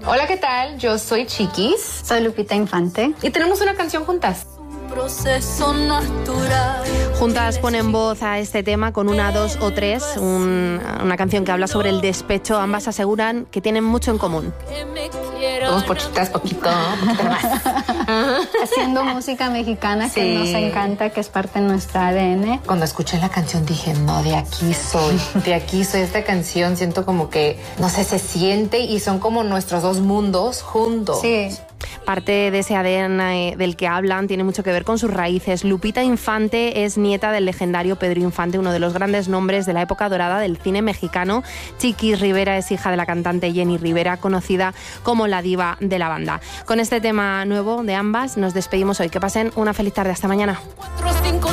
Hola, ¿qué tal? Yo soy Chiquis. Soy Lupita Infante. Y tenemos una canción juntas. Proceso natural. Juntas ponen voz a este tema con una, dos o tres, una canción que habla sobre el despecho. Ambas aseguran que tienen mucho en común. Todos poquitas, poquito más. Haciendo música mexicana que nos encanta, que es parte de nuestra ADN. Cuando escuché la canción dije, no, de aquí soy. Esta canción siento como que, no sé, se siente y son como nuestros dos mundos juntos. Sí. Parte de ese ADN del que hablan tiene mucho que ver con sus raíces. Lupita Infante es nieta del legendario Pedro Infante, uno de los grandes nombres de la época dorada del cine mexicano. Chiquis Rivera es hija de la cantante Jenny Rivera, conocida como la diva de la banda. Con este tema nuevo de ambas nos despedimos hoy. Que pasen una feliz tarde. Hasta mañana. 4, 5,